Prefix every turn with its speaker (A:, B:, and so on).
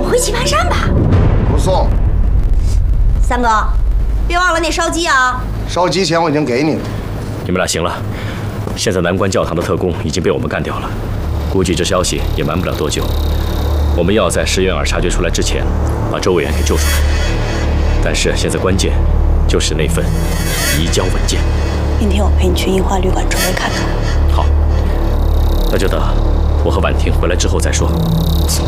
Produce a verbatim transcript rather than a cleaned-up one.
A: 回棋盘山吧。
B: 不送。
A: 三哥，别忘了那烧鸡啊！
B: 烧鸡钱我已经给你了。
C: 你们俩行了。现在南关教堂的特工已经被我们干掉了，估计这消息也瞒不了多久。我们要在石原儿察觉出来之前，把周委员给救出来。但是现在关键就是那份移交文件。
D: 明天我陪你去樱花旅馆周围看看。
C: 好，那就等我和婉婷回来之后再说。
D: 走。